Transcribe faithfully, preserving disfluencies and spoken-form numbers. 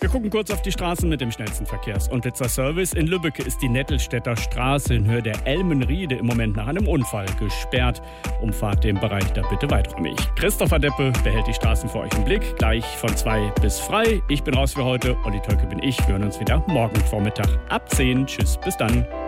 Wir gucken kurz auf die Straßen mit dem schnellsten Verkehrs- und Blitzerservice. In Lübbecke ist die Nettelstädter Straße in Höhe der Elmenriede im Moment nach einem Unfall gesperrt. Umfahrt im Bereich da bitte weiträumig. Christopher Deppe behält die Straßen für euch im Blick. Gleich von zwei bis frei. Ich bin raus für heute. Olli Tölke bin ich. Wir hören uns wieder morgen Vormittag ab zehn. Tschüss, bis dann.